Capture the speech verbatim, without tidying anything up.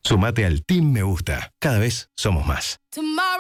Sumate al Team Me Gusta. Cada vez somos más. Tomorrow